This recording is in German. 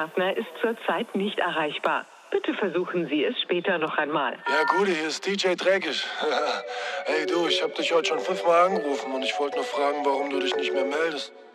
Gesprächspartner ist zurzeit nicht erreichbar. Bitte versuchen Sie es später noch einmal. Ja, Gude, hier ist DJ Dreckig. Hey du, ich hab dich heute schon 5-mal angerufen und ich wollte nur fragen, warum du dich nicht mehr meldest.